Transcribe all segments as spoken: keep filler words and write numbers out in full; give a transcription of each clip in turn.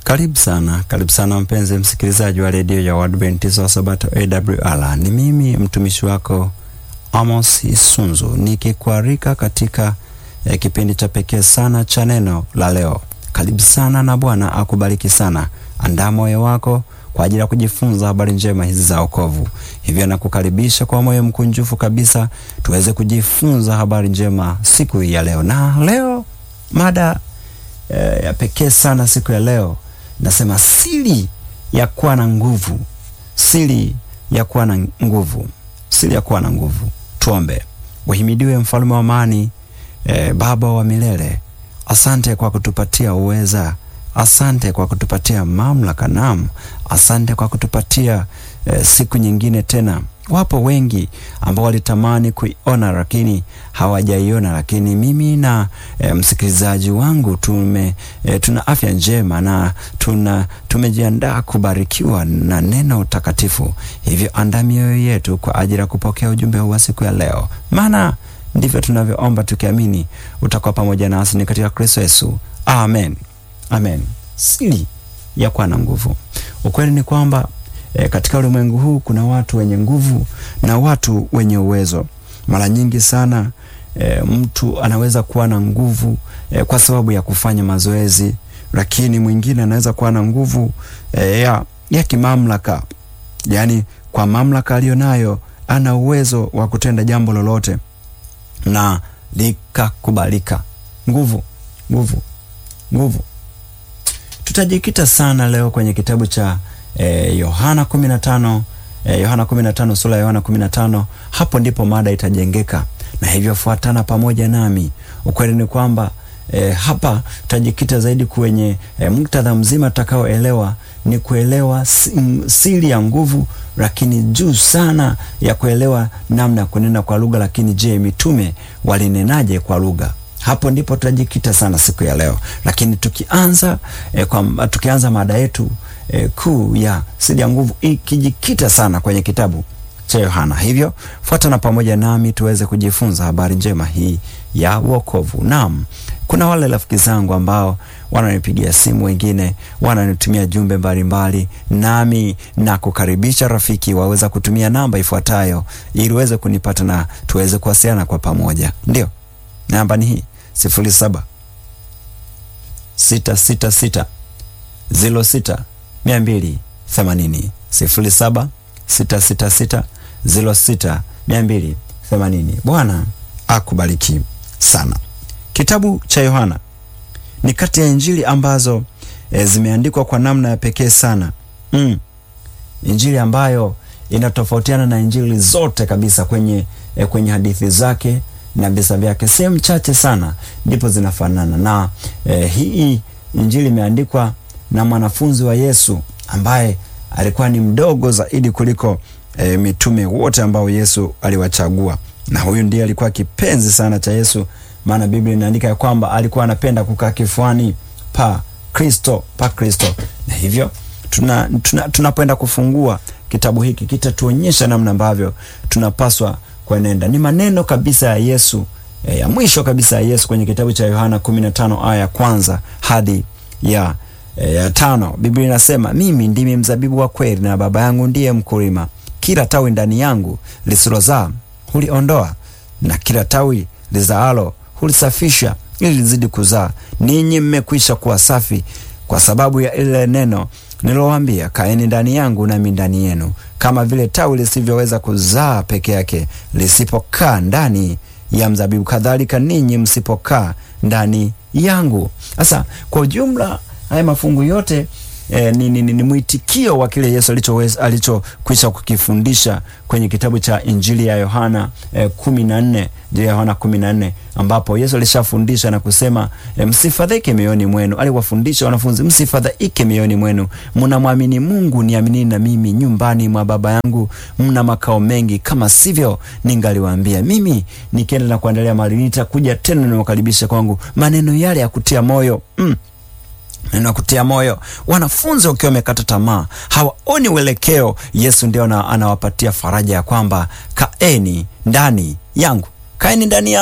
Karibu sana, karibu sana mpenzi msikilizaji wa redio ya Waadventista wa Sabato A W R. Ni mimi mtumishi wako Amos Isunzu nikikualika katika eh, kipindi cha pekee sana cha neno la leo. Karibu sana na Bwana akubariki sana. Andaa moyo wako kwa ajili ya kujifunza habari njema hizi za wokovu. Hivyo nakukaribisha kwa moyo mkunjufu kabisa tuweze kujifunza habari njema siku hii ya leo. Na leo mada eh, ya pekee sana siku ya leo nasema siri ya kuwa na nguvu. Siri ya kuwa na nguvu. Siri ya kuwa na nguvu. Tuombe. Uhimidiwe mfalme wa amani, eh, Baba wa milele. Asante kwa kutupatia uweza. Asante kwa kutupatia mamlaka naam. Asante kwa kutupatia eh, siku nyingine tena. Wapo wengi ambao walitamani kuiona lakini hawajaiona, lakini mimi na e, msikilizaji wangu tume e, tuna afya njema na tuna tumejiandaa kubarikiwa na neno takatifu. Hivyo andaa mioyo yetu kwa ajili ya kupokea ujumbe huu wa siku ya leo. Maana ndivyo tunavyoomba tukiamini utakuwa pamoja nasi ni katika Kristo Yesu. Amen. Amen. Siri ya kuwa na nguvu. Ukweli ni kwamba E, katika ulimwengu huu kuna watu wenye nguvu na watu wenye uwezo. Mara nyingi sana e, mtu anaweza kuwa na nguvu e, kwa sababu ya kufanya mazoezi, lakini mwingine anaweza kuwa na nguvu e, ya, ya kimamlaka. Yaani kwa mamlaka aliyonayo ana uwezo wa kutenda jambo lolote na likakubalika. Nguvu, nguvu, nguvu. Tutajikita sana leo kwenye kitabu cha Eh, Yohana kumi na tano, eh, Yohana kumi na tano, sura ya Yohana kumi na tano. Hapo ndipo mada itajengeka, na hivyo fuatana pamoja nami. Ukweli ni kwamba eh, hapa tutajikita zaidi kwenye eh, muktadha mzima tutakaoelewa ni kuelewa siri ya nguvu, lakini juu sana ya kuelewa namna ya kunena kwa lugha. Lakini je, mitume walinenaje kwa lugha? Hapo ndipo tutajikita sana siku ya leo. Lakini tukianza eh, kwa, tukianza mada yetu E, kuu ya siri ya nguvu ikijikita sana kwenye kitabu cha Yohana. Hivyo fuatana pamoja nami tuweze kujifunza habari njema hii ya wokovu. Naam, kuna wale rafiki zangu ambao wananipigia simu, wengine wananitumia jumbe mbalimbali, nami na kukaribisha rafiki waweza kutumia namba ifuatayo ili uweze kunipata na tuweze kuwasiliana kwa pamoja. Ndio, namba ni hii sifuri saba sita sita sita ziro sita mia mbili themanini. Sifuri saba sita sita sita ziro sita mia mbili themanini. Bwana akubariki sana. Kitabu cha Yohana ni kati ya injili ambazo e, zimeandikwa kwa namna ya pekee sana. Mm. Injili ambayo inatofautiana na injili zote kabisa kwenye e, kwenye hadithi zake na visa vyake. Sehemu chache sana ndipo zinafanana. Na e, hii injili imeandikwa na mwanafunzi wa Yesu ambaye alikuwa ni mdogo zaidi kuliko e, mitume wote ambao Yesu aliwachagua. Na huyu ndiye alikuwa kipenzi sana cha Yesu, maana Biblia inaandika ya kwamba alikuwa anapenda kukaa kifuani pa Kristo, pa Kristo. Na hivyo tuna tunapoenda tuna kufungua kitabu hiki kitatuonyesha namna ambavyo tunapaswa kuenenda. Ni maneno kabisa ya Yesu, e, ya mwisho kabisa ya Yesu kwenye kitabu cha Yohana kumi na tano aya ya kwanza hadi ya E, ya tano. Biblia inasema, mimi ndimi mzabibu wa kweli na Baba yangu ndiye mkulima. Kila tawi ndani yangu lisilozaa huliondoa, na kila tawi lizaalo hulisafisha ili lizidi kuzaa. Ninyi mmekwisha kuwa safi kwa sababu ya ile neno nilowaambia. Kaeni ndani yangu nami ndani yenu. Kama vile tawi lisivyoweza kuzaa peke yake lisipokaa ndani ya mzabibu, kadhalika ninyi msipokaa ndani yangu. Sasa kwa ujumla haya mafungu yote eh, ni, ni, ni, ni mwitikio wa kile Yesu alichoweza alichokwisha kukifundisha kwenye kitabu cha Injili ya Yohana eh, kumi na nne, Injili ya Yohana kumi na nne, ambapo Yesu alishafundisha na kusema eh, msifadhaike mioyoni mwenu. Aliwafundisha wanafunzi, msifadhaike mioyoni mwenu. Mnamwamini Mungu, niamini na mimi. Nyumbani mwa Baba yangu mna makao mengi, kama sivyo ningaliwaambia. Mimi nikienda na kuendelea mahali, nitakuja tena niwakaribishe kwangu. Maneno yale ya kutia moyo. Mm. Neno kutia moyo. Wanafunzi wakiwa wamekata tamaa, hawaoni uelekeo, Yesu ndio anawapatia faraja ya kwamba kaeni ndani yangu. Kaeni ndani yangu.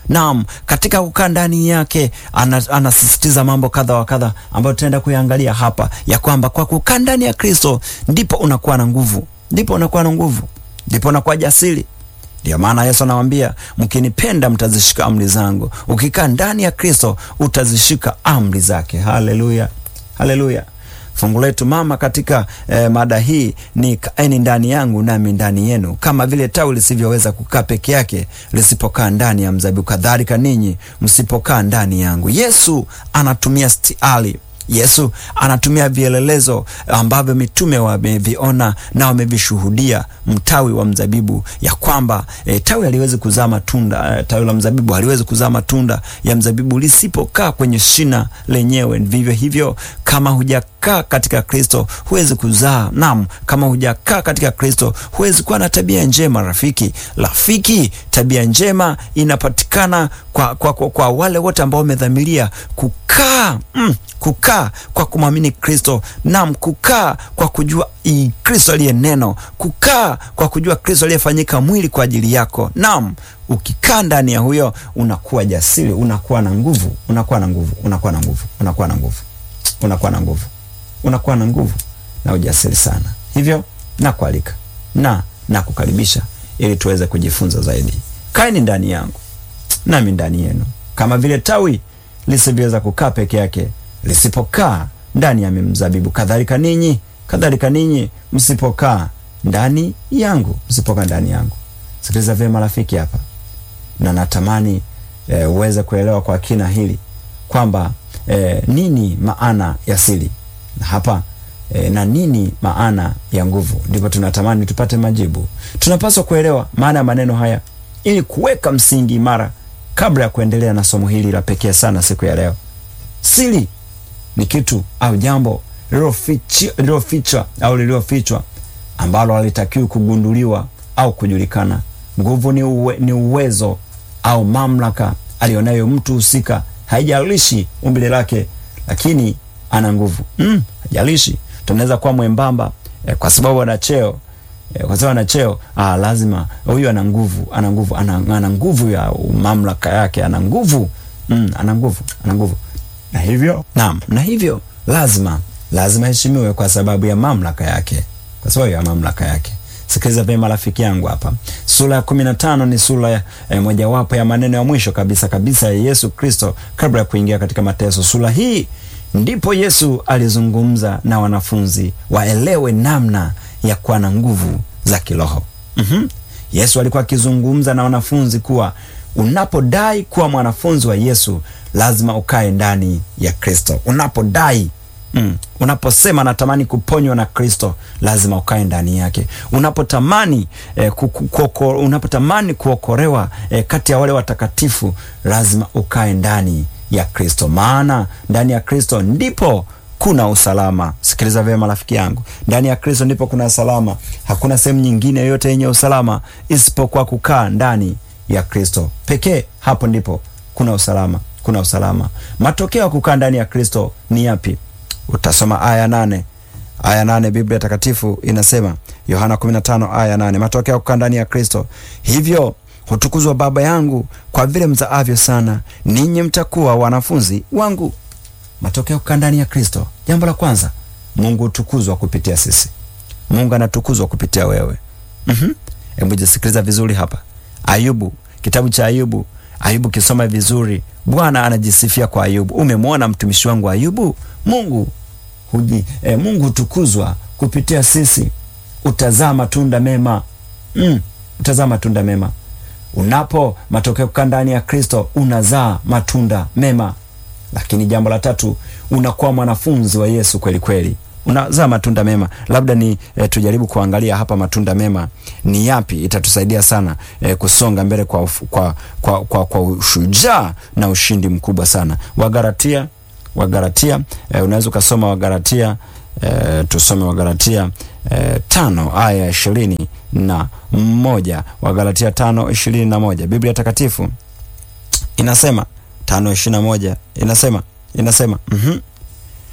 Naam, katika kukaa ndani yake anasisitiza mambo kadha wa kadha ambayo tutaenda kuyaangalia hapa, ya kwamba kwa kukaa ndani ya Kristo ndipo unakuwa na nguvu, ndipo unakuwa na nguvu, ndipo unakuwa jasiri. Ndio maana Yesu anawaambia, mkinipenda mtazishika amri zangu. Ukikaa ndani ya Kristo utazishika amri zake. Haleluya, haleluya. Fungu letu mama katika eh, mada hii ni kaeni ndani yangu nami ndani yenu. Kama vile tawi lisivyoweza kukaa peke yake lisipokaa ndani ya mzabibu, kadhalika ninyi msipokaa ndani yangu. Yesu anatumia stiali, Yesu anatumia vielelezo ambavyo mitume wameviona na wamevishuhudia. Mtawi wa mzabibu, ya kwamba e, tawi haliwezi kuzaa matunda, e, tawi la mzabibu haliwezi kuzaa matunda ya mzabibu lisipokaa kwenye shina lenyewe. Vivyo hivyo, kama hujakaa katika Kristo huwezi kuzaa. Naam, kama hujakaa katika Kristo huwezi kuwa na tabia njema. Rafiki, rafiki, tabia njema inapatikana kwa, kwa, kwa, kwa wale wote ambao wamedhamiria kukaa mm, kukaa kwa kumwamini Kristo. Naam, kukaa kwa kujua i Kristo aliye neno, kukaa kwa kujua Kristo aliyefanyika mwili kwa ajili yako. Naam, ukikaa ndani ya huyo unakuwa jasiri, unakuwa na nguvu, unakuwa na nguvu, unakuwa na nguvu, unakuwa na nguvu, unakuwa na nguvu, unakuwa na nguvu na ujasiri sana. Hivyo nakualika na nakukaribisha ili tuweze kujifunza zaidi. Kaeni ndani yangu nami ndani yenu, kama vile tawi lisivyoweza kukaa peke yake lisipokaa ndani ya mzabibu, kadhalika ninyi kadhalika ninyi msipokaa ndani yangu, msipokaa ndani yangu. Sikiliza vyema rafiki hapa, na natamani e, uweze kuelewa kwa kina hili kwamba e, nini maana ya siri na hapa e, na nini maana ya nguvu. Ndipo tunatamani tupate majibu. Tunapaswa kuelewa maana ya maneno haya ili kuweka msingi imara kabla ya kuendelea na somo hili la pekee sana siku ya leo. Siri ni kitu au jambo lililofichwa au lililofichwa ambalo halitakiwi kugunduliwa au kujulikana. Nguvu ni, uwe, ni uwezo au mamlaka alionayo mtu husika. Haijalishi umbile lake, lakini ana nguvu. Mm, haijalishi. Tunaweza kuwa mwembamba eh, kwa sababu ana cheo. Eh, kwa sababu ana cheo, ah, lazima huyu ana nguvu, ana nguvu, ana, ana nguvu ya mamlaka yake, ana nguvu. Mm, ana nguvu, ana nguvu. Na hivyo, naam, na hivyo lazima lazima heshimiwe kwa sababu ya mamlaka yake, kwa sababu ya mamlaka yake. Sikiliza vyema rafiki yangu hapa. Sura ya kumi na tano ni sura ya eh, mojawapo ya maneno ya mwisho kabisa kabisa ya Yesu Kristo kabla ya kuingia katika mateso. Sura hii ndipo Yesu alizungumza na wanafunzi waelewe namna ya kuwa na nguvu za kiroho. Mhm. Yesu alikuwa akizungumza na wanafunzi kuwa unapodai kuwa mwanafunzi wa Yesu lazima ukae ndani ya Kristo. Unapodai Mm. Unaposema natamani kuponywa na Kristo, lazima ukae ndani yake. Unapotamani eh, kuko, unapotamani kuokolewa eh, kati ya wale watakatifu, lazima ukae ndani ya Kristo, maana ndani ya Kristo ndipo kuna usalama. Sikiliza vyema rafiki yangu, ndani ya Kristo ndipo kuna usalama. Hakuna sehemu nyingine yoyote yenye usalama isipokuwa kukaa ndani ya Kristo pekee. Hapo ndipo kuna usalama, kuna usalama. Matokeo ya kukaa ndani ya Kristo ni yapi? Utasoma aya nane. Aya nane Biblia Takatifu inasema, Yohana kumi na tano aya nane, matokeo ya kukaa ndani ya Kristo: hivyo hutukuzwa Baba yangu kwa vile mzaavyo sana, ninyi mtakuwa wanafunzi wangu. Matokeo ya kukaa ndani ya Kristo, jambo la kwanza, Mungu hutukuzwa kupitia sisi. Mungu anatukuzwa kupitia wewe. Mhm. Hebu jisikiliza vizuri hapa. Ayubu, kitabu cha Ayubu, Ayubu kisoma vizuri, Bwana anajisifia kwa Ayubu. Umemwona mtumishi wangu Ayubu? Mungu huji, eh, Mungu hutukuzwa kupitia sisi. Utazaa matunda mema. Mm, utazaa matunda mema. Unapo matokeo kukaa ndani ya Kristo, unazaa matunda mema. Lakini jambo la tatu, unakuwa mwanafunzi wa Yesu kweli kweli. Unazaa matunda mema. Labda ni eh, tujaribu kuangalia hapa matunda mema ni yapi. Itatusaidia sana eh, kusonga mbele kwa kwa kwa, kwa, kwa ushujaa na ushindi mkubwa sana. Wagalatia Wagalatia eh, unaweza kusoma Wagalatia eh, tusome Wagalatia eh, tano aya ishirini na moja. Wagalatia tano ishirini na moja. Biblia Takatifu inasema tano ishirini na moja inasema inasema mhm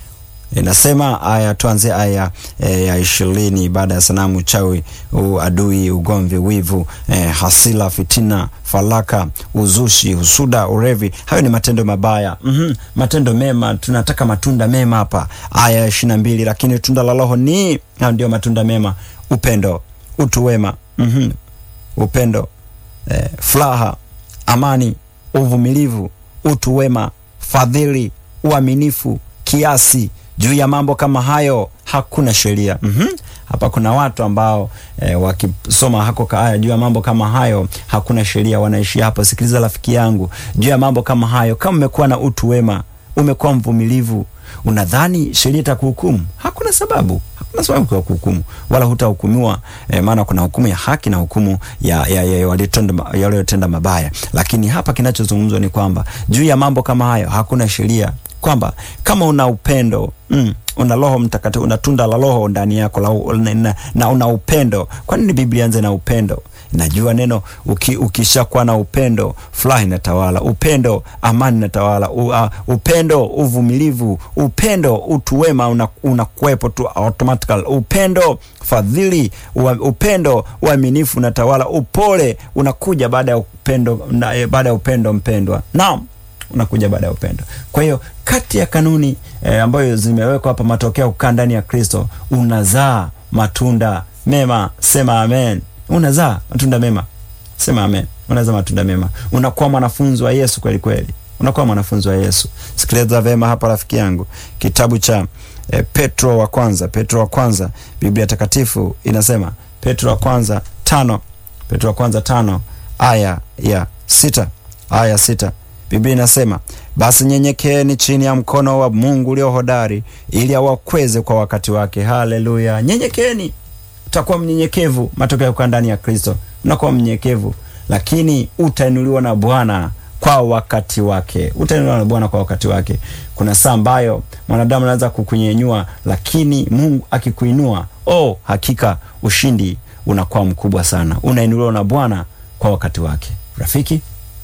Inasema aya, tuanze aya e, ya ishirini. Baada ya sanamu, chawi, adui, ugomvi, wivu, e, hasila, fitina, falaka, uzushi, husuda, urevi, hayo ni matendo mabaya. mm-hmm. Matendo mema, tunataka matunda mema hapa. Aya ishirini na mbili, lakini tunda la Roho ni, hayo ndio matunda mema: upendo, utu wema, mm-hmm. upendo, e, furaha, amani, uvumilivu, utu wema, fadhili, uaminifu, kiasi. Juu ya mambo kama hayo hakuna sheria. mm-hmm. Hapa kuna watu ambao e, wakisoma hako kaaya, juu ya mambo kama hayo hakuna sheria, wanaishi hapo. Sikiliza rafiki yangu, juu ya mambo kama hayo, kama umekuwa na utu wema, umekuwa mvumilivu, unadhani sheria itakuhukumu? Hakuna sababu, hakuna sababu ya kuhukumu, wala hutahukumiwa. E, maana kuna hukumu ya haki na hukumu ya ya, ya waliotenda mabaya. Lakini hapa kinachozungumzwa ni kwamba juu ya mambo kama hayo hakuna sheria, kwamba kama una upendo, mm, una Roho Mtakatifu, una tunda la Roho ndani yako la, na, na una upendo. Kwa nini Biblia anze na upendo? Najua neno uki, ukishakuwa na upendo, furaha inatawala, upendo amani inatawala, u, uh, upendo uvumilivu, upendo utu wema unakuwepo una tu automatically, upendo fadhili, upendo uaminifu unatawala, upole unakuja baada ya upendo, baada ya upendo mpendwa. Naam, unakuja baada ya upendo. Kwa hiyo kati ya kanuni eh, ambayo zimewekwa hapa, matokeo kukaa ndani ya Kristo, unazaa matunda mema. Sema amen. Unazaa matunda mema. Sema amen. Unazaa matunda mema. Unakuwa mwanafunzi wa Yesu kweli kweli. Unakuwa mwanafunzi wa Yesu. Sikiliza vema hapa rafiki yangu. Kitabu cha eh, Petro wa kwanza, Petro wa kwanza, Biblia takatifu inasema, Petro wa kwanza tano, Petro wa kwanza tano aya ya sita, aya sita. Biblia inasema, basi nyenyekeeni chini ya mkono wa Mungu ulio hodari, ili awakweze kwa wakati wake. Haleluya. Nyenyekeeni. Utakuwa mnyenyekevu, matokeo ya kukaa ndani ya Kristo. Unakuwa mnyenyekevu, lakini utainuliwa na Bwana kwa wakati wake. Utainuliwa na Bwana kwa wakati wake. Kuna saa ambayo mwanadamu anaweza kukunyenyua, lakini Mungu akikuinua, oh, hakika ushindi unakuwa mkubwa sana. Unainuliwa na Bwana kwa wakati wake. Rafiki,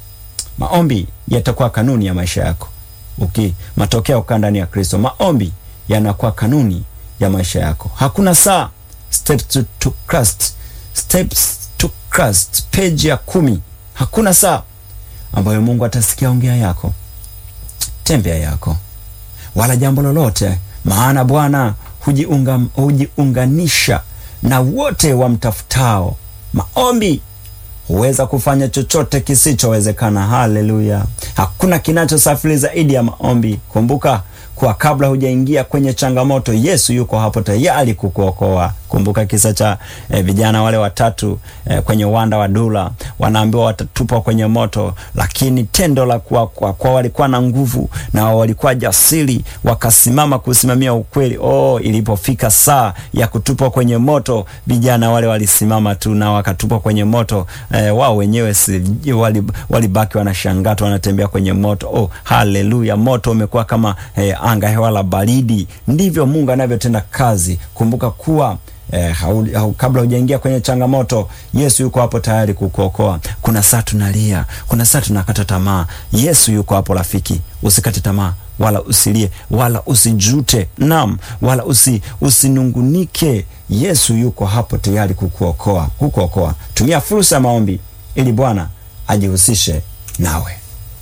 maombi yatakuwa kanuni ya maisha yako. Uki matokeo kukaa ndani ya Kristo, maombi yanakuwa kanuni ya maisha yako. Hakuna saa. Steps to, to Christ, steps to Christ, page ya kumi. Hakuna saa ambayo Mungu atasikia ongea yako, tembea yako, wala jambo lolote, maana Bwana hujiunga, hujiunganisha na wote wamtafutao. Maombi huweza kufanya chochote kisichowezekana. Haleluya. Hakuna kinachosafiri zaidi ya maombi. Kumbuka kwa kabla hujaingia kwenye changamoto, Yesu yuko hapo tayari kukuokoa. Kumbuka kisa cha eh, vijana wale watatu eh, kwenye uwanda wa Dura, wanaambiwa watatupwa kwenye moto, lakini tendo la kwa, kwa, kwa walikuwa na nguvu na walikuwa jasiri, wakasimama kusimamia ukweli. Oh, ilipofika saa ya kutupwa kwenye moto, vijana wale walisimama tu na wakatupwa kwenye moto. Eh, wao wenyewe si, wali, walibaki wanashangaa, wanatembea kwenye moto. Oh, haleluya. Moto umekuwa kama eh, anga hewa la baridi. Ndivyo Mungu anavyotenda kazi. Kumbuka kuwa Eh, hau, hau, kabla hujaingia kwenye changamoto, Yesu yuko hapo tayari kukuokoa. Kuna saa tunalia, kuna saa tunakata tamaa. Yesu yuko hapo rafiki. Usikate tamaa, wala usilie, wala usijute. Naam, wala usi, usinungunike. Yesu yuko hapo tayari kukuokoa, kukuokoa. Tumia fursa ya maombi ili Bwana ajihusishe nawe.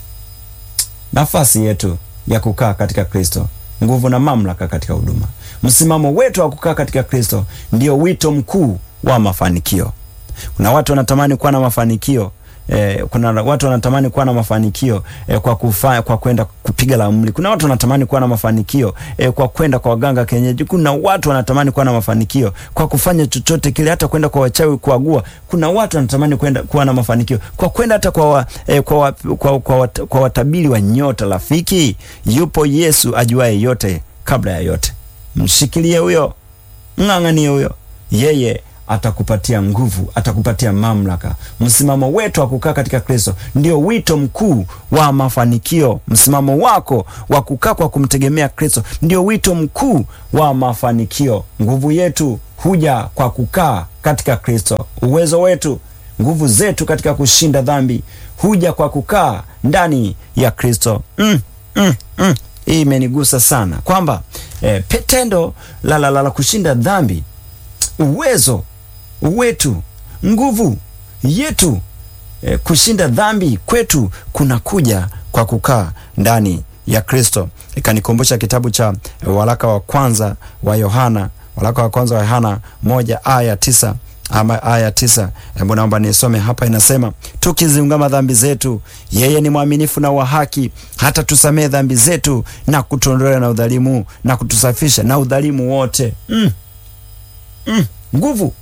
Nafasi yetu ya kukaa katika Kristo, nguvu na mamlaka katika huduma. Msimamo wetu wa kukaa katika Kristo ndio wito mkuu wa mafanikio. Kuna watu wanatamani kuwa na mafanikio eh, kuna watu wanatamani kuwa na mafanikio eh, kwa kufanya kwa kwenda kupiga ramli. Kuna watu wanatamani kuwa na mafanikio eh, kwa kwenda kwa waganga kienyeji. Kuna watu wanatamani kuwa na mafanikio kwa kufanya chochote kile, hata kwenda kwa wachawi kuagua. Kuna watu wanatamani kwenda kuwa na mafanikio kwa kwenda hata kwa wa, eh, kwa, wa, kwa, kwa, wat, kwa watabiri wa nyota. Rafiki, yupo Yesu ajuaye yote kabla ya yote. Mshikilie huyo, ng'ang'anie huyo. Yeye atakupatia nguvu, atakupatia mamlaka. Msimamo wetu wa kukaa katika Kristo ndio wito mkuu wa mafanikio. Msimamo wako wa kukaa kwa kumtegemea Kristo ndio wito mkuu wa mafanikio. Nguvu yetu huja kwa kukaa katika Kristo. Uwezo wetu, nguvu zetu katika kushinda dhambi huja kwa kukaa ndani ya Kristo. Mm, mm, mm. Hii imenigusa sana kwamba eh, petendo la, la, la, la kushinda dhambi, uwezo wetu, nguvu yetu eh, kushinda dhambi kwetu kuna kuja kwa kukaa ndani ya Kristo. Ikanikumbusha kitabu cha eh, waraka wa kwanza wa Yohana, waraka wa kwanza wa Yohana moja aya tisa ama aya tisa. Hebu naomba nisome hapa, inasema, tukiziungama dhambi zetu, yeye ni mwaminifu na wa haki hata tusamee dhambi zetu na kutuondolea na udhalimu na kutusafisha na udhalimu wote. Mm. Mm. Nguvu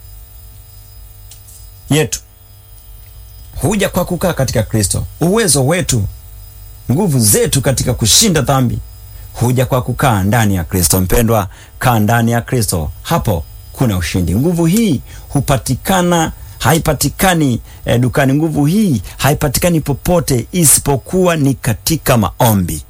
yetu huja kwa kukaa katika Kristo. Uwezo wetu, nguvu zetu katika kushinda dhambi huja kwa kukaa ndani ya Kristo. Mpendwa, kaa ndani ya Kristo, hapo kuna ushindi. Nguvu hii hupatikana, haipatikani eh, dukani. Nguvu hii haipatikani popote isipokuwa ni katika maombi.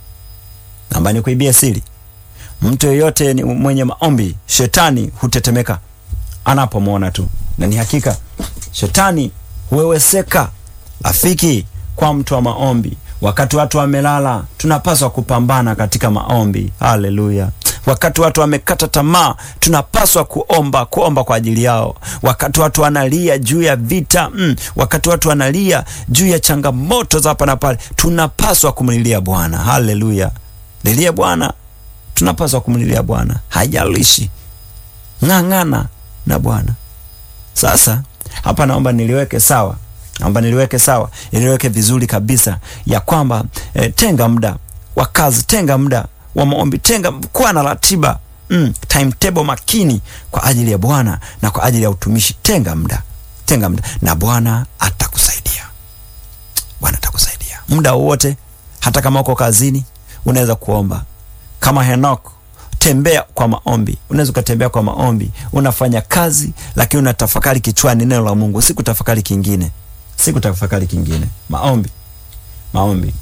Namba ni kuibia siri, mtu yeyote ni mwenye maombi, shetani hutetemeka anapomwona tu, na ni hakika shetani huweweseka. Rafiki, kwa mtu wa maombi, wakati watu wamelala, tunapaswa kupambana katika maombi. Haleluya. Wakati watu wamekata tamaa, tunapaswa kuomba, kuomba kwa ajili yao. Wakati watu wanalia juu ya vita, mm, wakati watu wanalia juu ya changamoto za hapa na pale, tunapaswa kumlilia Bwana. Haleluya. Lilia Bwana. Tunapaswa kumlilia Bwana. Haijalishi. Ng'ang'ana na Bwana. Sasa hapa naomba niliweke sawa. Naomba niliweke sawa. Niliweke vizuri kabisa ya kwamba eh, tenga muda wa kazi, tenga muda wa maombi, tenga, kuwa na ratiba, mm, timetable makini kwa ajili ya Bwana na kwa ajili ya utumishi. Tenga muda, tenga muda na Bwana atakusaidia. Bwana atakusaidia. Muda wote, hata kama uko kazini, unaweza kuomba. Kama Henok, tembea kwa maombi. Unaweza kutembea kwa maombi. Unafanya kazi lakini unatafakari kichwani neno la Mungu, si kutafakari kingine. Si kutafakari kingine. Maombi. Maombi.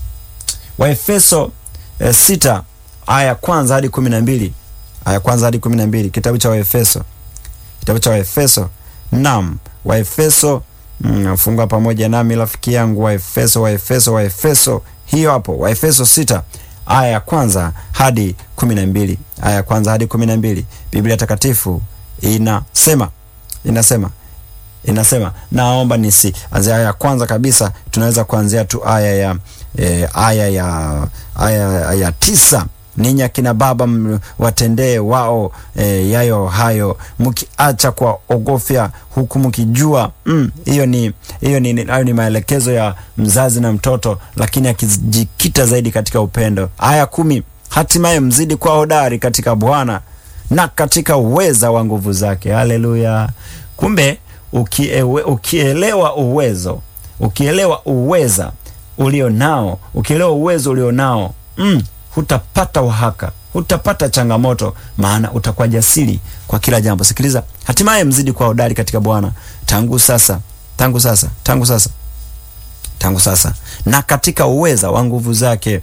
Waefeso eh, sita aya kwanza hadi kumi na mbili. Aya kwanza hadi kumi na mbili. Kitabu cha Waefeso. Kitabu cha Waefeso. Naam, Waefeso, mm, funga pamoja nami rafiki yangu. Waefeso, Waefeso, Waefeso. Hiyo hapo, Waefeso sita aya ya kwanza hadi kumi na mbili. Aya ya kwanza hadi kumi na mbili. Biblia Takatifu inasema, inasema, inasema, naomba nisi anzia aya ya kwanza kabisa. Tunaweza kuanzia tu aya ya e, aya ya aya ya tisa. Ninyi akina baba watendee wao e, yayo hayo, mkiacha kwa ogofya, huku mkijua. Mm, hiyo ni hiyo ni hayo ni maelekezo ya mzazi na mtoto, lakini akijikita zaidi katika upendo. Aya kumi, hatimaye mzidi kwa hodari katika Bwana na katika uweza wa nguvu zake. Haleluya. Kumbe ukiewe, ukielewa uwezo, ukielewa uweza ulio nao, ukielewa uwezo ulio nao, mm, hutapata wahaka, hutapata changamoto, maana utakuwa jasiri kwa kila jambo. Sikiliza, hatimaye mzidi kwa hodari katika Bwana tangu sasa, tangu sasa, tangu sasa, tangu sasa na katika uweza wa nguvu zake.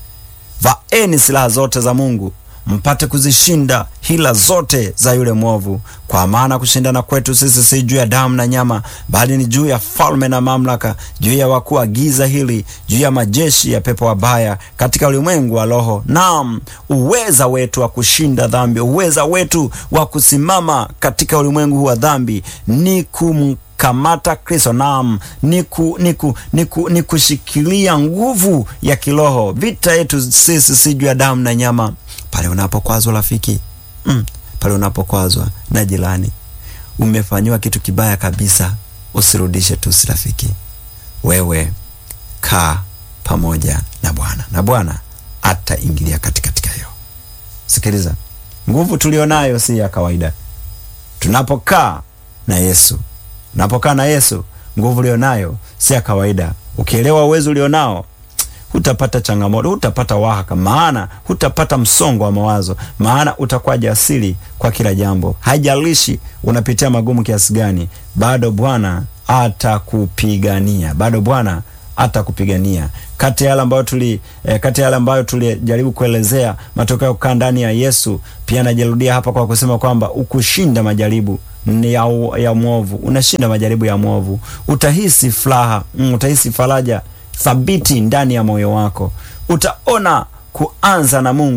Vaeni silaha zote za Mungu, mpate kuzishinda hila zote za yule mwovu, kwa maana kushindana kwetu sisi si juu ya damu na nyama, bali ni juu ya falme na mamlaka, juu ya wakuu wa giza hili, juu ya majeshi ya pepo wabaya katika ulimwengu wa roho. Naam, uweza wetu wa kushinda dhambi, uweza wetu wa kusimama katika ulimwengu huu wa dhambi ni kum kamata Kristo. Naam, niku niku niku nikushikilia nguvu ya kiroho. Vita yetu sisi si juu ya damu na nyama. Pale unapokwazwa rafiki, mm, pale unapokwazwa na jirani, umefanywa kitu kibaya kabisa, usirudishe tu rafiki. Wewe kaa pamoja na Bwana, na Bwana ataingilia katika hiyo. Sikiliza, nguvu tulionayo si ya kawaida. Tunapokaa na Yesu, unapokaa na Yesu, nguvu ulionayo si ya kawaida. Ukielewa uwezo ulionao, hutapata changamoto, hutapata wahaka, maana hutapata msongo wa mawazo, maana utakuwa jasiri kwa kila jambo. Haijalishi unapitia magumu kiasi gani, bado Bwana atakupigania, bado Bwana atakupigania. Kati ya yale ambayo tuli eh, kati ya yale ambayo tulijaribu kuelezea matokeo ya kukaa ndani ya Yesu, pia najirudia hapa kwa kusema kwamba ukushinda majaribu ni ya, ya mwovu, unashinda majaribu ya mwovu, utahisi furaha, mm, utahisi faraja thabiti ndani ya moyo wako. Utaona kuanza na Mungu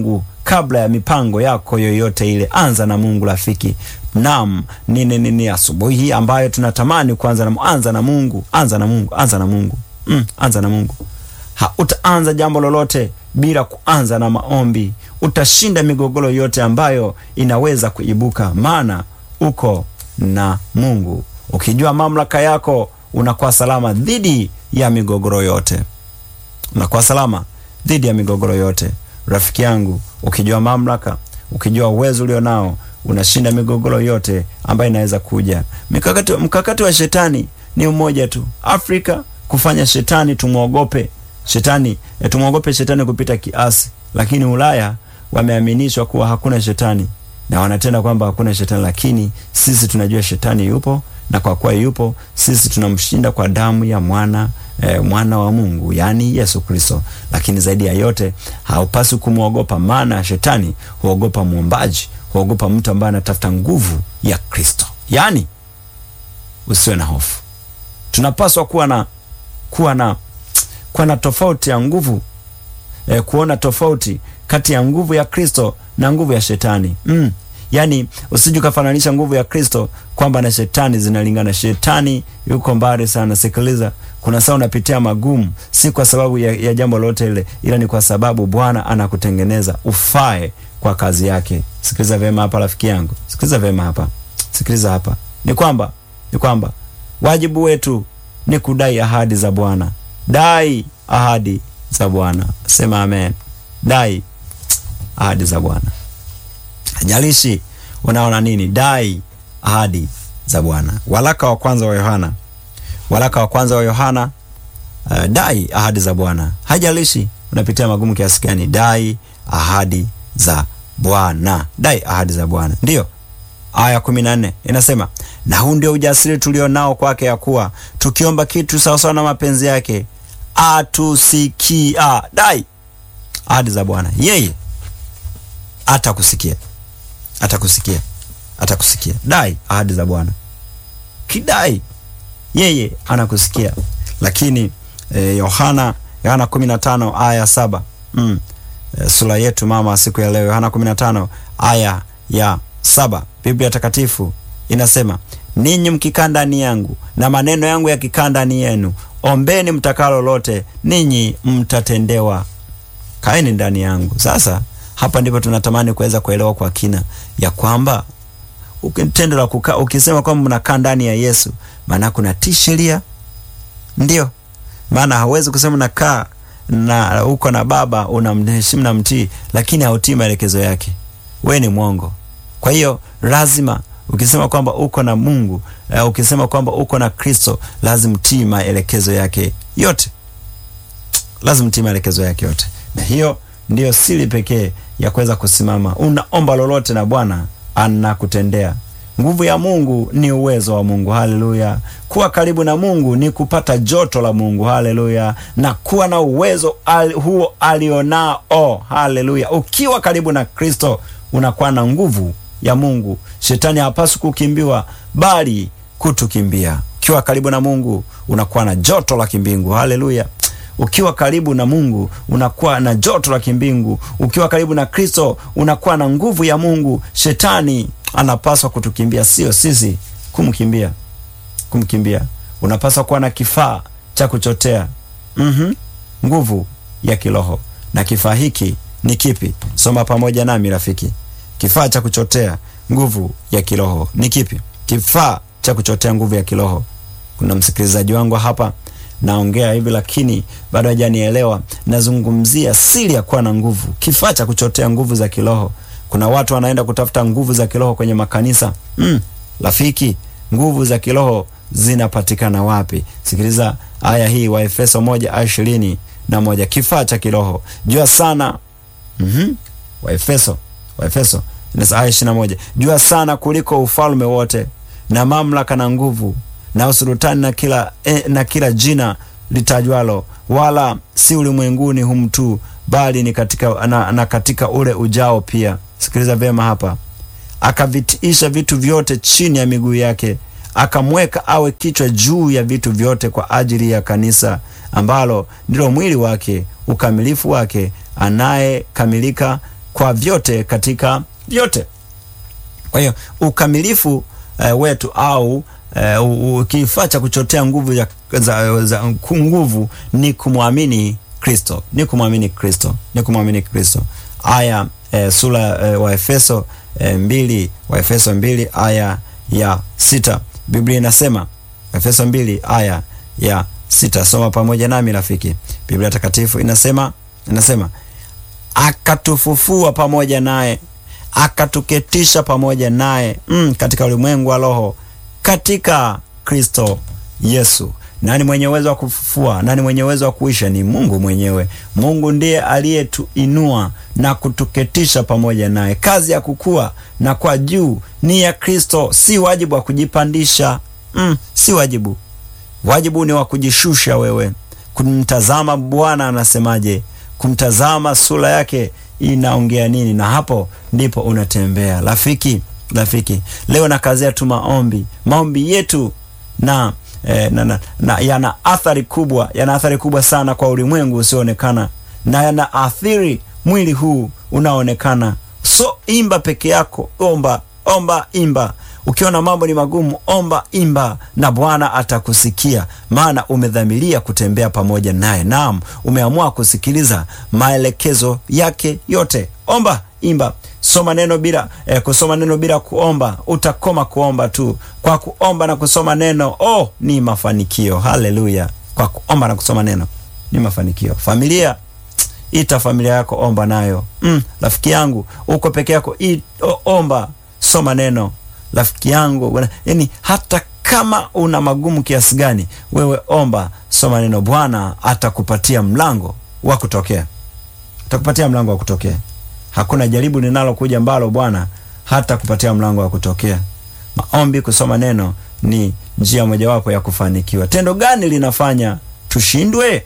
kabla ya mipango yako yoyote ile. Anza na Mungu rafiki. Naam, nini nini asubuhi hii ambayo tunatamani kuanza na anza na Mungu, anza na Mungu, anza na Mungu. Mm, anza na Mungu. Ha, utaanza jambo lolote bila kuanza na maombi. Utashinda migogoro yote ambayo inaweza kuibuka, maana uko na Mungu. Ukijua mamlaka yako, unakuwa salama dhidi ya migogoro yote. Unakuwa salama dhidi ya migogoro yote. Rafiki yangu, ukijua mamlaka, ukijua uwezo ulio nao, unashinda migogoro yote ambayo inaweza kuja. Mkakati, mkakati wa shetani ni mmoja tu. Afrika kufanya shetani tumuogope. Shetani, e, tumuogope shetani kupita kiasi. Lakini Ulaya wameaminishwa kuwa hakuna shetani. Na wanatenda kwamba hakuna shetani, lakini sisi tunajua shetani yupo, na kwa kuwa yupo, sisi tunamshinda kwa damu ya mwana E, mwana wa Mungu, yani Yesu Kristo. Lakini zaidi ya yote, haupaswi kumuogopa, maana shetani huogopa muombaji, huogopa mtu ambaye anatafuta nguvu ya Kristo. Yani usiwe na hofu. Tunapaswa kuwa na kuwa na kuwa na tofauti ya nguvu, e, kuona tofauti kati ya nguvu ya Kristo na nguvu ya shetani. Mm. Yani usije kufananisha nguvu ya Kristo kwamba na shetani zinalingana. Shetani yuko mbali sana. Sikiliza, kuna saa unapitia magumu, si kwa sababu ya, ya jambo lote ile, ila ni kwa sababu Bwana anakutengeneza ufae kwa kazi yake. Sikiliza vema hapa rafiki yangu. Sikiliza vema hapa. Sikiliza hapa. Ni kwamba ni kwamba wajibu wetu ni kudai ahadi za Bwana. Dai ahadi za Bwana. Sema amen. Dai ahadi za Bwana. Hajalishi unaona nini, dai ahadi za Bwana. Waraka wa kwanza wa Yohana. Waraka wa kwanza wa Yohana, uh, dai ahadi za Bwana. Hajalishi unapitia magumu kiasi gani, dai ahadi za Bwana. Dai ahadi za Bwana. Ndio. Aya kumi na nne inasema, na huu ndio ujasiri tulio nao kwake, ya kuwa tukiomba kitu sawa sawa na mapenzi yake atusikia. Dai ahadi za Bwana. Yeye atakusikia. Atakusikia. Atakusikia. Dai ahadi za Bwana. Kidai, yeye anakusikia. Lakini eh, Yohana Yohana kumi na tano aya saba. Mm. E, sura yetu mama siku ya leo, Yohana kumi na tano aya ya saba. Biblia takatifu inasema, ninyi mkikaa ndani yangu na maneno yangu yakikaa ndani yenu, ombeni mtakalo lote, ninyi mtatendewa. Kaeni ndani yangu. Sasa hapa ndipo tunatamani kuweza kuelewa kwa kina ya kwamba ukitendo la kukaa, ukisema kwamba mnakaa ndani ya Yesu, maana kuna tisheria. Ndio maana hauwezi kusema nakaa na uko na Baba, unamheshimu na mtii, lakini hautii maelekezo yake, wewe ni mwongo. Kwa hiyo lazima ukisema kwamba uko na Mungu, uh, ukisema kwamba uko na Kristo, lazima tii maelekezo yake yote. Lazima tii maelekezo yake yote. Na hiyo ndio siri pekee ya kuweza kusimama. Unaomba lolote na Bwana anakutendea. Nguvu ya Mungu ni uwezo wa Mungu. Haleluya. Kuwa karibu na Mungu ni kupata joto la Mungu. Haleluya. Na kuwa na uwezo al, huo alionao. Haleluya. Ukiwa karibu na Kristo, unakuwa na nguvu ya Mungu. Shetani hapaswi kukimbiwa, bali kutukimbia. Ukiwa karibu na Mungu, unakuwa na joto la kimbingu. Haleluya. Ukiwa karibu na Mungu, unakuwa na joto la kimbingu. Ukiwa karibu na Kristo, unakuwa na nguvu ya Mungu. Shetani anapaswa kutukimbia, sio sisi kumkimbia. Kumkimbia. Unapaswa kuwa na kifaa cha kuchotea mhm nguvu ya kiroho. Na kifaa hiki ni kipi? Soma pamoja nami rafiki. Kifaa cha kuchotea nguvu ya kiroho ni kipi? Kifaa cha kuchotea nguvu ya kiroho. Kuna msikilizaji wangu hapa naongea hivi lakini bado hajanielewa. Nazungumzia siri ya kuwa na nguvu. Kifaa cha kuchotea nguvu za kiroho. Kuna watu wanaenda kutafuta nguvu za kiroho kwenye makanisa. Mm, rafiki, nguvu za kiroho zinapatikana wapi? Sikiliza aya hii, wa Efeso moja aya ishirini na moja. Kifaa cha kiroho. Jua sana. Mhm. Wa Efeso, wa Efeso aya ishirini na moja. Jua sana kuliko ufalme wote na mamlaka na nguvu na usultani na kila eh, na kila jina litajwalo, wala si ulimwenguni humu tu, bali ni katika na, na katika ule ujao pia. Sikiliza vema hapa. Akavitiisha vitu vyote chini ya miguu yake, akamweka awe kichwa juu ya vitu vyote kwa ajili ya kanisa, ambalo ndilo mwili wake, ukamilifu wake, anayekamilika kwa vyote katika vyote. Kwa hiyo ukamilifu uh, wetu au uh, kifaa cha kuchotea nguvu ya za, za nguvu ni kumwamini Kristo, ni kumwamini Kristo, ni kumwamini Kristo. Aya uh, sura uh, wa Efeso uh, mbili, wa Efeso mbili aya ya sita. Biblia inasema, Efeso mbili aya ya sita, soma pamoja nami rafiki. Biblia takatifu inasema, inasema akatufufua pamoja naye, akatuketisha pamoja naye mm, katika ulimwengu wa roho katika Kristo Yesu. Nani mwenye uwezo wa kufufua? Nani mwenye uwezo wa kuisha? Ni Mungu mwenyewe. Mungu ndiye aliyetuinua na kutuketisha pamoja naye. Kazi ya kukua na kwa juu ni ya Kristo. Si wajibu wa kujipandisha, mm, si wajibu. Wajibu ni wa kujishusha wewe, kumtazama Bwana anasemaje, kumtazama sura yake inaongea nini, na hapo ndipo unatembea. Rafiki, rafiki, leo nakazia tu maombi. Maombi yetu na, eh, na, na, na yana athari kubwa, yana athari kubwa sana kwa ulimwengu usioonekana, na yana athiri mwili huu unaonekana. So imba peke yako, omba, omba, imba. Ukiona mambo ni magumu, omba, imba, na Bwana atakusikia, maana umedhamiria kutembea pamoja naye. Naam, umeamua kusikiliza maelekezo yake yote. Omba, imba, soma neno bila eh, kusoma neno bila kuomba, utakoma kuomba tu. Kwa kuomba na kusoma neno, oh, ni mafanikio. Haleluya! Kwa kuomba na kusoma neno ni mafanikio. Familia, ita familia yako, omba nayo. Mm, rafiki yangu, uko peke yako, it, oh, omba, soma neno. Rafiki yangu, yani hata kama una magumu kiasi gani, wewe omba, soma neno. Bwana atakupatia mlango wa kutokea, atakupatia mlango wa kutokea. Hakuna jaribu linalokuja ambalo Bwana hata kupatia mlango wa kutokea. Maombi, kusoma neno ni njia mojawapo ya kufanikiwa. Tendo gani linafanya tushindwe?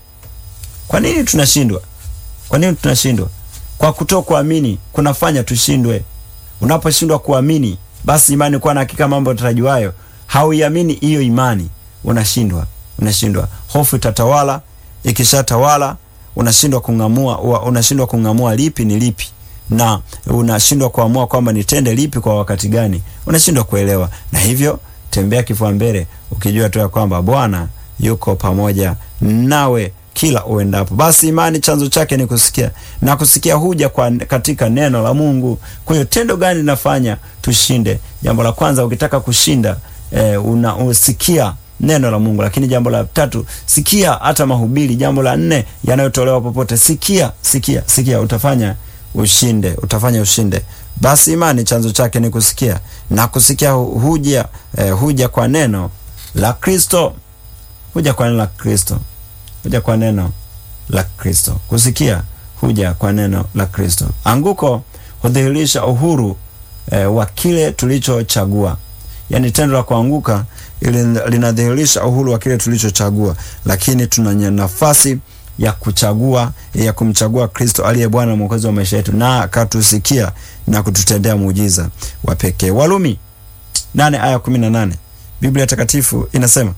Kwa nini tunashindwa? Kwa nini tunashindwa? Kwa kutokuamini kunafanya tushindwe. Unaposhindwa kuamini, basi imani kwa na hakika mambo tarajiwayo, hauiamini hiyo imani, unashindwa, unashindwa. Hofu itatawala, ikishatawala unashindwa kungamua, unashindwa kungamua lipi ni lipi, na unashindwa kuamua kwamba nitende lipi kwa wakati gani, unashindwa kuelewa. Na hivyo tembea kifua mbele ukijua tu ya kwamba Bwana yuko pamoja nawe kila uendapo. Basi imani chanzo chake ni kusikia, na kusikia huja kwa katika neno la Mungu. Kwa hiyo tendo gani linafanya tushinde? Jambo la kwanza, ukitaka kushinda eh, una usikia neno la Mungu. Lakini jambo la tatu, sikia hata mahubiri. Jambo la nne, yanayotolewa popote, sikia, sikia, sikia, utafanya ushinde, utafanya ushinde. Basi imani chanzo chake ni kusikia, na kusikia huja eh, huja kwa neno la Kristo, huja kwa neno la Kristo, huja kwa neno la Kristo. Kusikia huja kwa neno la Kristo. Anguko hudhihirisha uhuru eh, wa kile tulichochagua. Yani tendo la kuanguka linadhihirisha uhuru wa kile tulichochagua, lakini tuna nafasi ya kuchagua, ya kumchagua Kristo aliye Bwana Mwokozi wa maisha yetu, na akatusikia na kututendea muujiza wa pekee. Warumi nane aya kumi na nane. Biblia takatifu inasema,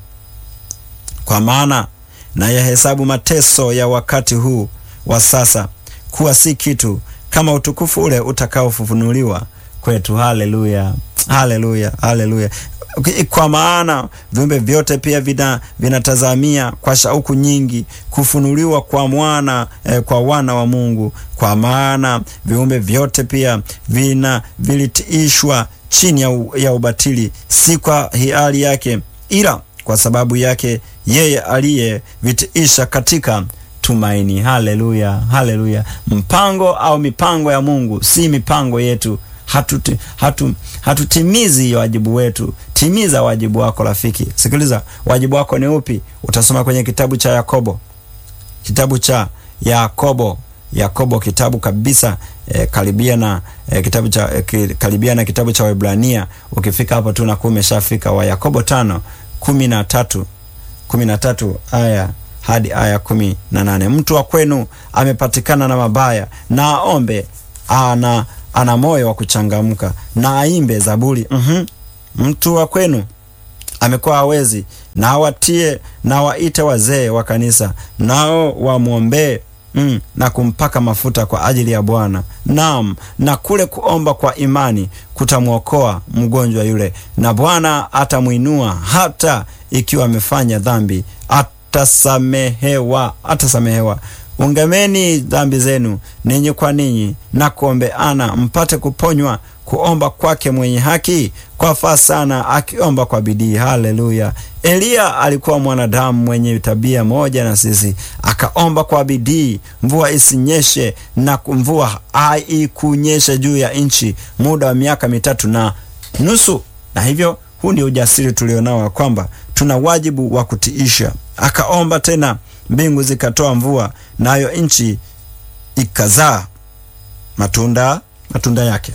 kwa maana na yahesabu mateso ya wakati huu wa sasa kuwa si kitu kama utukufu ule utakaofunuliwa kwetu. Haleluya, haleluya, haleluya. Kwa maana viumbe vyote pia vina vinatazamia kwa shauku nyingi kufunuliwa kwa mwana eh, kwa wana wa Mungu. Kwa maana viumbe vyote pia vina vilitiishwa chini ya, u, ya ubatili, si kwa hiari yake, ila kwa sababu yake yeye aliyevitiisha katika tumaini. Haleluya, haleluya. Mpango au mipango ya Mungu si mipango yetu. Hatuti, hatu, hatutimizi wajibu wetu. Timiza wajibu wako rafiki. Sikiliza, wajibu wako ni upi? Utasoma kwenye kitabu cha Yakobo, kitabu cha Yakobo, Yakobo kitabu kabisa e, karibia na e, kitabu cha e, karibia na kitabu cha Waebrania. Ukifika hapo tu na umeshafika. Wa Yakobo tano kumi na tatu kumi na tatu aya hadi aya kumi na nane. Mtu wa kwenu amepatikana na mabaya, na aombe, ana ana moyo wa kuchangamka, na aimbe zaburi. Mhm. Mtu wa kwenu amekuwa hawezi, na watie na waite wazee wa kanisa, nao wamwombee mm, na kumpaka mafuta kwa ajili ya Bwana. Naam, na kule kuomba kwa imani kutamwokoa mgonjwa yule, na Bwana atamuinua. Hata ikiwa amefanya dhambi atasamehewa, atasamehewa. Ungameni dhambi zenu ninyi kwa ninyi na kuombeana mpate kuponywa. Kuomba kwake mwenye haki kwafaa sana, akiomba kwa bidii. Haleluya! Eliya alikuwa mwanadamu mwenye tabia moja na sisi, akaomba kwa bidii mvua isinyeshe, na mvua haikunyesha juu ya nchi muda wa miaka mitatu na nusu. Na hivyo huu ndio ujasiri tulionao, kwamba tuna wajibu wa kutiisha. Akaomba tena, mbingu zikatoa mvua, nayo nchi ikazaa matunda matunda yake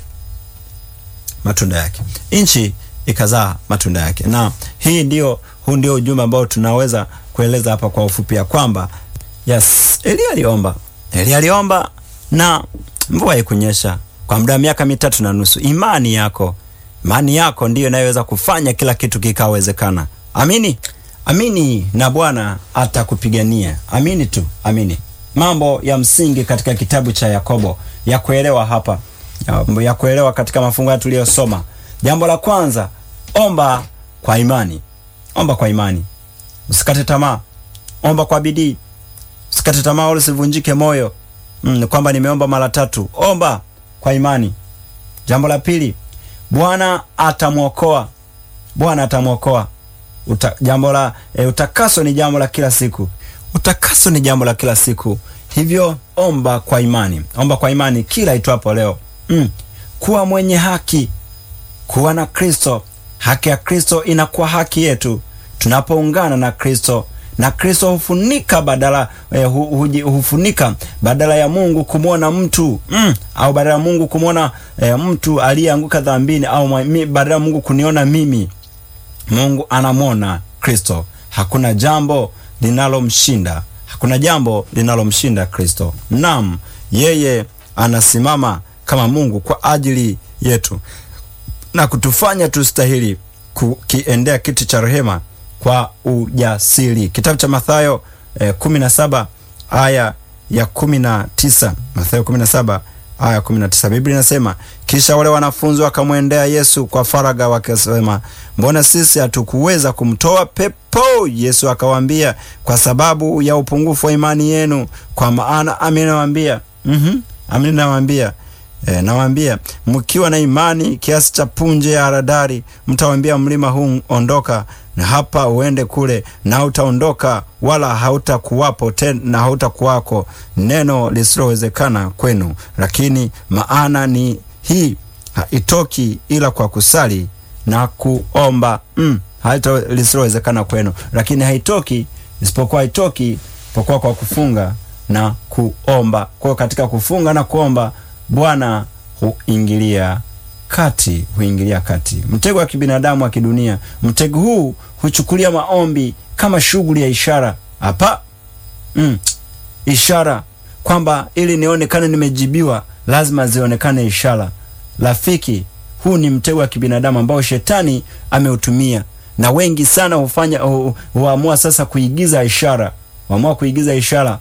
matunda yake nchi ikazaa matunda yake. Na hii ndio huu ndio ujumbe ambao tunaweza kueleza hapa kwa ufupi, ya kwamba yes, Eliya aliomba Eliya aliomba na mvua haikunyesha kwa muda wa miaka mitatu na nusu. Imani yako imani yako ndiyo inayoweza kufanya kila kitu kikawezekana. Amini amini, na Bwana atakupigania. Amini tu, amini. Mambo ya msingi katika kitabu cha Yakobo ya kuelewa hapa, ya, ya kuelewa katika mafungu haya tuliyosoma. Jambo la kwanza, omba kwa imani. Omba kwa imani, usikate tamaa. Omba kwa bidii, usikate tamaa wala usivunjike moyo mm, kwamba nimeomba mara tatu. Omba kwa imani. Jambo la pili, Bwana atamwokoa. Bwana atamwokoa. Uta, jambo la e, utakaso ni jambo la kila siku. Utakaso ni jambo la kila siku. Hivyo omba kwa imani. Omba kwa imani kila itwapo leo. Mm. Kuwa mwenye haki. Kuwa na Kristo. Haki ya Kristo inakuwa haki yetu tunapoungana na Kristo, na Kristo hufunika badala eh, hu, hu, hufunika badala ya Mungu kumwona mtu mm, au badala ya Mungu kumwona eh, mtu aliyeanguka dhambini, au badala ya Mungu kuniona mimi, Mungu anamwona Kristo. Hakuna jambo linalomshinda, hakuna jambo linalomshinda Kristo. Naam, yeye anasimama kama Mungu kwa ajili yetu na kutufanya tustahili kukiendea kiti cha rehema kwa ujasiri. Kitabu cha Mathayo eh, kumi na saba aya ya kumi na tisa. Mathayo kumi na saba aya kumi na tisa, Biblia inasema, kisha wale wanafunzi wakamwendea Yesu kwa faraga wakisema, mbona sisi hatukuweza kumtoa pepo? Yesu akawaambia, kwa sababu ya upungufu wa imani yenu. Kwa maana amini nawaambia, mhm, amini nawaambia E, nawaambia, mkiwa na imani kiasi cha punje ya haradali, mtawaambia mlima huu ondoka na hapa uende kule, na utaondoka, wala hautakuwapo tena, na hautakuwako neno lisilowezekana kwenu. Lakini maana ni hii, haitoki ila kwa kusali na kuomba. Mm, haito lisilowezekana kwenu, lakini haitoki isipokuwa haitoki isipokuwa kwa kufunga na kuomba. Kwa katika kufunga na kuomba, Bwana huingilia kati, huingilia kati. Mtego wa kibinadamu wa kidunia, mtego huu huchukulia maombi kama shughuli ya ishara. Hapa mm, ishara kwamba ili nionekane nimejibiwa lazima zionekane ishara. Rafiki, huu ni mtego wa kibinadamu ambao shetani ameutumia, na wengi sana hufanya hu, huamua sasa kuigiza ishara, huamua kuigiza ishara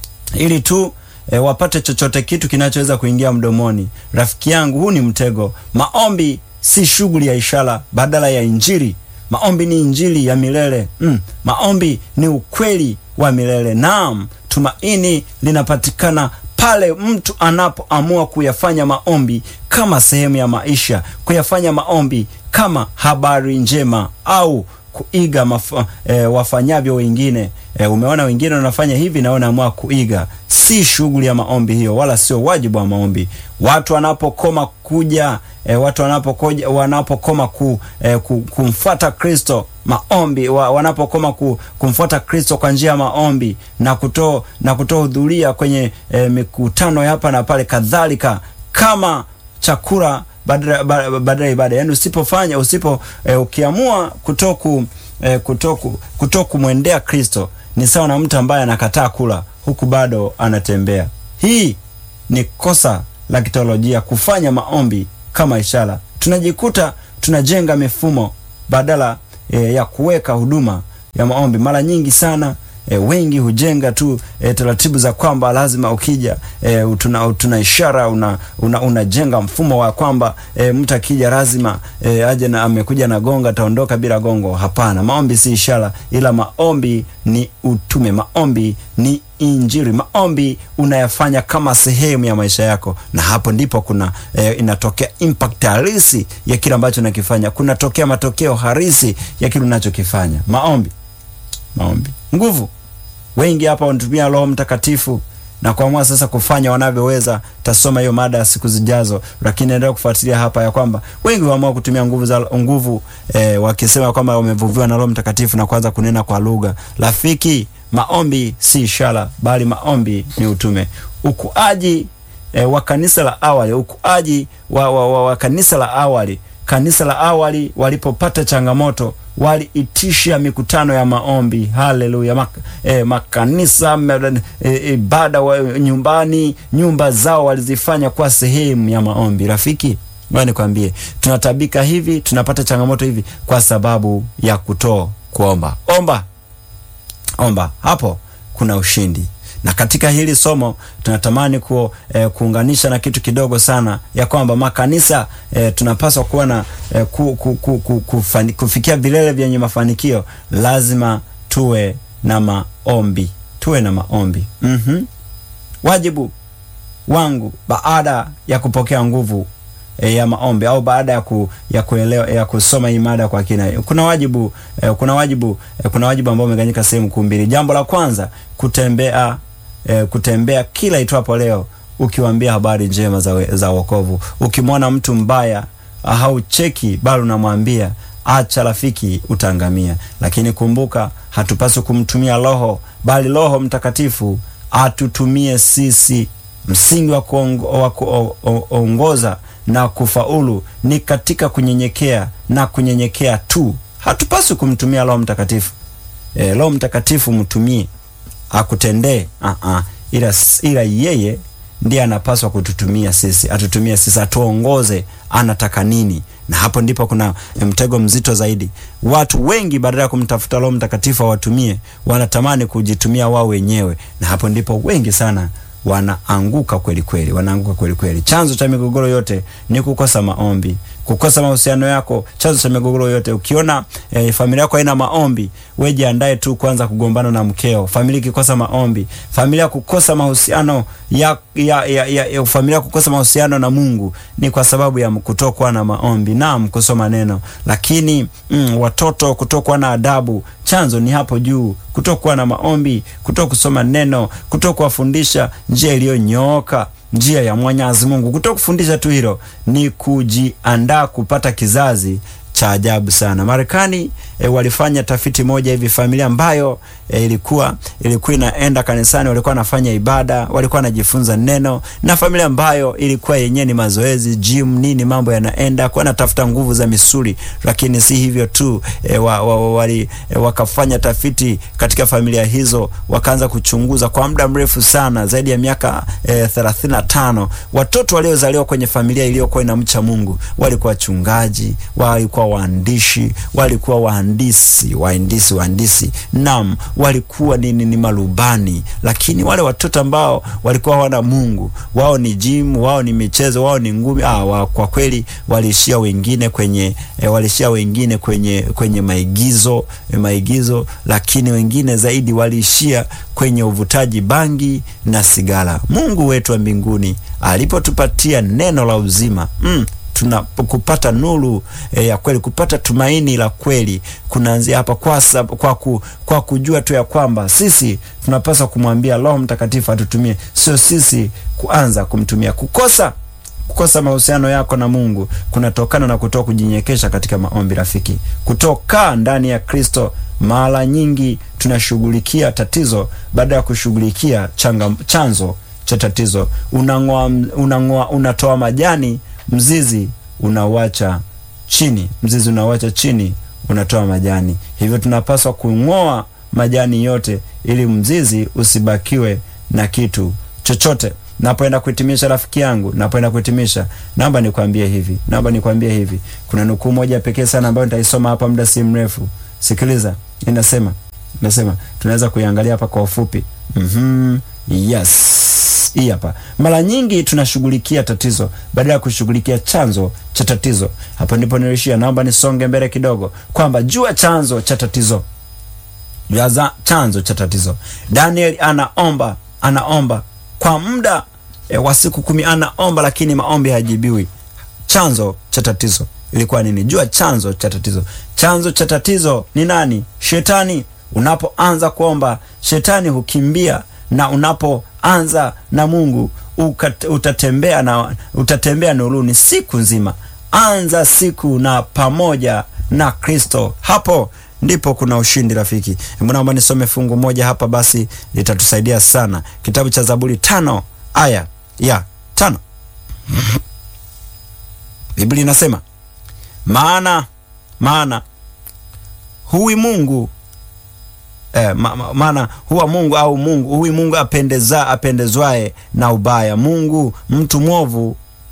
ili tu E, wapate chochote kitu kinachoweza kuingia mdomoni. Rafiki yangu, huu ni mtego. Maombi si shughuli ya ishara badala ya injili. Maombi ni injili ya milele. Mm, maombi ni ukweli wa milele. Naam, tumaini linapatikana pale mtu anapoamua kuyafanya maombi kama sehemu ya maisha, kuyafanya maombi kama habari njema, au kuiga mafa, e, wafanyavyo wengine. E, umeona wengine wanafanya hivi na wanaamua kuiga. Si shughuli ya maombi hiyo, wala sio wajibu wa maombi. Watu wanapokoma kuja e, watu wanapokoja wanapokoma ku, e, ku, kumfuata Kristo, maombi wa, wanapokoma ku, kumfuata Kristo kwa njia ya maombi na kuto na kutohudhuria kwenye e, mikutano hapa na pale, kadhalika kama chakula badala ya ibada. Yaani usipofanya usipo e, ukiamua kutoku e, kutoku kutoku muendea Kristo, ni sawa na mtu ambaye anakataa kula huku bado anatembea. Hii ni kosa la kitolojia, kufanya maombi kama ishara. Tunajikuta tunajenga mifumo badala e, ya kuweka huduma ya maombi. Mara nyingi sana e, wengi hujenga tu e, taratibu za kwamba lazima ukija e, tuna, tuna ishara una, una, unajenga mfumo wa kwamba e, mtu akija lazima e, aje na amekuja na gonga ataondoka bila gongo. Hapana, maombi si ishara, ila maombi ni utume. Maombi ni injili. Maombi unayafanya kama sehemu ya maisha yako, na hapo ndipo kuna e, inatokea impact halisi ya kile ambacho unakifanya. Kunatokea matokeo halisi ya kile unachokifanya. Maombi, maombi, nguvu. Wengi hapa wanatumia Roho Mtakatifu na kuamua sasa kufanya wanavyoweza. Tasoma hiyo mada siku zijazo, lakini endelea kufuatilia hapa ya kwamba wengi waamua kutumia nguvu za nguvu e, wakisema kwamba wamevuviwa na Roho Mtakatifu na kuanza kunena kwa lugha. Rafiki, maombi si ishara, bali maombi ni utume. Ukuaji e, wa kanisa la awali, ukuaji wa, wa, wa, wa kanisa la awali. Kanisa la awali walipopata changamoto waliitisha mikutano ya maombi. Haleluya! Mak, eh, makanisa eh, ibada wa nyumbani, nyumba zao walizifanya kwa sehemu ya maombi. Rafiki, ngoja nikwambie, tunatabika hivi, tunapata changamoto hivi kwa sababu ya kuto kuomba. Omba, omba, hapo kuna ushindi. Na katika hili somo tunatamani ku, eh, kuunganisha na kitu kidogo sana, ya kwamba makanisa eh, tunapaswa kuwa na eh, ku, ku, ku, ku, kufani, kufikia vilele vyenye mafanikio. Lazima tuwe na maombi, tuwe na maombi. Mhm. Wajibu wangu baada ya kupokea nguvu E, ya maombi, au baada ya ku, ya kuelewa ya kusoma hii mada kwa kina, kuna wajibu e, kuna wajibu e, kuna wajibu ambao umeganyika sehemu kuu mbili. Jambo la kwanza, kutembea e, kutembea kila itwapo leo ukiwaambia habari njema za, za wokovu. Ukimwona mtu mbaya haucheki, bali unamwambia acha rafiki, utaangamia. Lakini kumbuka, hatupaswi kumtumia Roho, bali Roho Mtakatifu atutumie sisi. Msingi wa kuongoza na kufaulu ni katika kunyenyekea na kunyenyekea tu. Hatupaswi kumtumia Roho Mtakatifu. E, Roho Mtakatifu mtumie akutendee, a a ila ila yeye ndiye anapaswa kututumia sisi, atutumie sisi, atuongoze anataka nini. Na hapo ndipo kuna mtego mzito zaidi. Watu wengi badala ya kumtafuta Roho Mtakatifu awatumie, wanatamani kujitumia wao wenyewe, na hapo ndipo wengi sana wanaanguka kweli kweli, wanaanguka kweli kweli. Chanzo cha migogoro yote ni kukosa maombi, kukosa mahusiano yako. Chanzo cha migogoro yote, ukiona eh, familia yako haina maombi, wewe jiandae tu kwanza kugombana na mkeo. Familia ikikosa maombi, familia kukosa mahusiano ya ya, ya, ya, ya familia kukosa mahusiano na Mungu ni kwa sababu ya kutokuwa na maombi. Naam, kusoma neno, lakini mm, watoto kutokuwa na adabu, chanzo ni hapo juu. Kutokuwa na maombi, kutoku kusoma neno, kutoku kuwafundisha njia iliyonyooka, njia ya Mwenyezi Mungu. Kutoku kufundisha tu hilo ni kujiandaa kupata kizazi cha ajabu sana. Marekani e, walifanya tafiti moja hivi, familia ambayo e, ilikuwa ilikuwa inaenda kanisani, walikuwa wanafanya ibada, walikuwa wanajifunza neno, na familia ambayo ilikuwa yenyewe ni mazoezi, gym nini, mambo yanaenda kwa natafuta nguvu za misuli. Lakini si hivyo tu, e, wa, wa, wali, e, wakafanya tafiti katika familia hizo, wakaanza kuchunguza kwa muda mrefu sana, zaidi ya miaka e, thelathini na tano. Watoto waliozaliwa kwenye familia iliyokuwa inamcha Mungu walikuwa wachungaji, walikuwa waandishi, walikuwa wahandisi, wahandisi, wahandisi. Naam, walikuwa ni, ni, ni marubani. Lakini wale watoto ambao walikuwa hawana Mungu, wao ni gym, wao ni michezo, wao ni ngumi, ah, wa, kwa kweli walishia wengine kwenye e, walishia wengine kwenye kwenye maigizo, e, maigizo, lakini wengine zaidi walishia kwenye uvutaji bangi na sigara. Mungu wetu wa mbinguni alipotupatia neno la uzima, mm, tunapopata nuru e, ya kweli, kupata tumaini la kweli, kunaanzia hapa kwa, sab, kwa, ku, kwa kujua tu ya kwamba sisi tunapaswa kumwambia Roho Mtakatifu atutumie, sio sisi kuanza kumtumia. Kukosa kukosa mahusiano yako na Mungu kunatokana na kutoka kujinyekesha katika maombi. Rafiki, kutoka ndani ya Kristo, mara nyingi tunashughulikia tatizo baada ya kushughulikia chanzo cha tatizo. Unangoa, unangoa, unatoa majani, mzizi unawacha chini, mzizi unawacha chini, unatoa majani. Hivyo tunapaswa kung'oa majani yote ili mzizi usibakiwe na kitu chochote. Napoenda kuhitimisha rafiki yangu, napoenda kuhitimisha, naomba nikwambie hivi, naomba nikwambie hivi. Kuna nukuu moja pekee sana ambayo nitaisoma hapa muda si mrefu. Sikiliza, inasema, Nasema tunaweza kuiangalia hapa kwa ufupi. Mhm. Yes. Hii hapa. Mara nyingi tunashughulikia tatizo badala ya kushughulikia chanzo cha tatizo. Hapo ndipo nilishia. Naomba nisonge mbele kidogo kwamba jua chanzo cha tatizo. Jua chanzo cha tatizo. Daniel anaomba, anaomba kwa muda e, wa siku kumi anaomba, lakini maombi hayajibiwi. Chanzo cha tatizo ilikuwa nini? Jua chanzo cha tatizo. Chanzo cha tatizo ni nani? Shetani. Unapoanza kuomba, shetani hukimbia, na unapoanza na Mungu ukat, utatembea na utatembea nuruni siku nzima. Anza siku na pamoja na Kristo. Hapo ndipo kuna ushindi rafiki. Naomba nisome fungu moja hapa basi litatusaidia sana. Kitabu cha Zaburi tano aya ya tano. Biblia inasema, maana maana huwi Mungu eh, ma, ma, maana huwa Mungu au Mungu huwi Mungu apendeza apendezwae na ubaya. Mungu mtu mwovu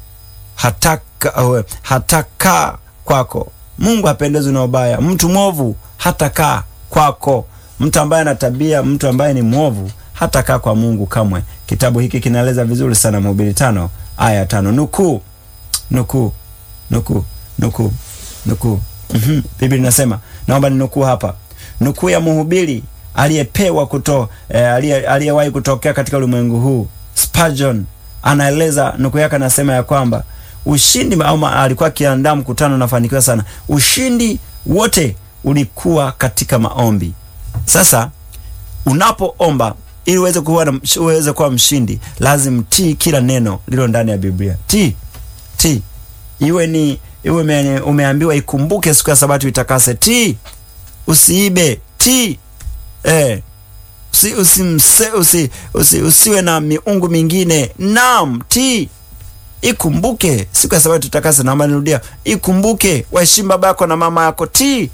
hataka uh, hataka kwako. Mungu hapendezwi na ubaya. Mtu mwovu hatakaa kwako. Mtu ambaye ana tabia, mtu ambaye ni mwovu hatakaa kwa Mungu kamwe. Kitabu hiki kinaeleza vizuri sana, Mhubiri tano aya tano. Nukuu nukuu nukuu nukuu nukuu. Mhm. Biblia inasema, naomba ninukuu hapa. Nukuu ya mhubiri aliyepewa kuto eh, aliyewahi kutokea katika ulimwengu huu, Spurgeon, anaeleza nukuu yake, anasema ya kwamba ushindi au alikuwa akiandaa mkutano na fanikiwa sana. Ushindi wote ulikuwa katika maombi. Sasa unapoomba ili uweze kuwa uweze kuwa mshindi, lazima tii kila neno lilo ndani ya Biblia. Tii tii iwe ni iwe umeambiwa ikumbuke siku ya Sabato itakase, tii. Usiibe, tii. Eh usi usimse usi, usi usiwe na miungu mingine. Naam, tii. Ikumbuke siku ya Sabato itakase. Naomba nirudia, ikumbuke waheshimu baba yako na mama yako, tii.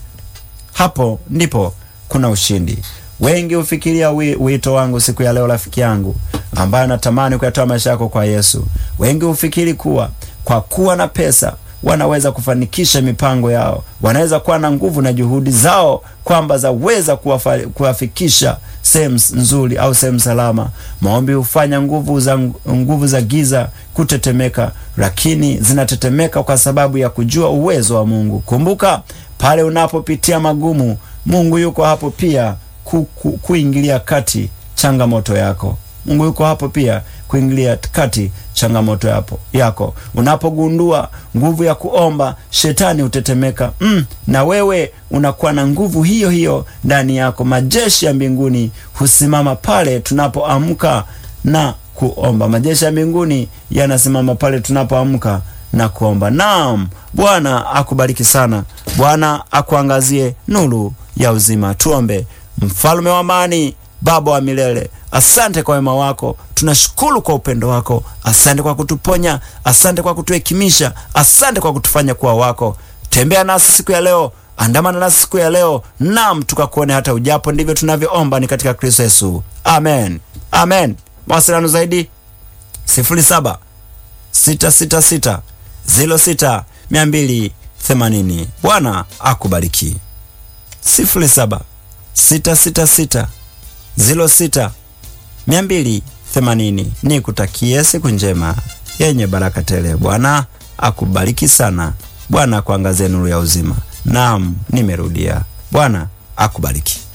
Hapo ndipo kuna ushindi. Wengi ufikiria wito wangu siku ya leo, rafiki yangu ambaye natamani kuyatoa maisha yako kwa Yesu. Wengi ufikiri kuwa kwa kuwa na pesa wanaweza kufanikisha mipango yao, wanaweza kuwa na nguvu na juhudi zao kwamba zaweza kuwafikisha sehemu nzuri au sehemu salama. Maombi hufanya nguvu za nguvu za giza kutetemeka, lakini zinatetemeka kwa sababu ya kujua uwezo wa Mungu. Kumbuka, pale unapopitia magumu, Mungu yuko hapo pia ku, ku, kuingilia kati changamoto yako. Mungu yuko hapo pia kuingilia kati changamoto yapo yako. Unapogundua nguvu ya kuomba, shetani utetemeka. Mm, na wewe unakuwa na nguvu hiyo hiyo ndani yako. Majeshi ya mbinguni husimama pale tunapoamka na kuomba. Majeshi ya mbinguni yanasimama pale tunapoamka na kuomba. Naam, Bwana akubariki sana. Bwana akuangazie nuru ya uzima. Tuombe. Mfalme wa amani, Baba wa milele, asante kwa wema wako. Tunashukuru kwa upendo wako. Asante kwa kutuponya, asante kwa kutuhekimisha, asante kwa kutufanya kuwa wako. Tembea nasi siku ya leo, andamana nasi siku ya leo. Naam, tukakuone hata ujapo. Ndivyo tunavyoomba ni katika Kristo Yesu. Amen. Amen. Mawasiliano zaidi sifuri saba sita sita sita ziro sita mia mbili themanini. Bwana akubariki. sifuri saba sita sita sita ziro sita mia mbili themanini. Ni kutakie siku njema yenye baraka tele. Bwana akubariki sana. Bwana akuangazie nuru ya uzima. Naam, nimerudia. Bwana akubariki.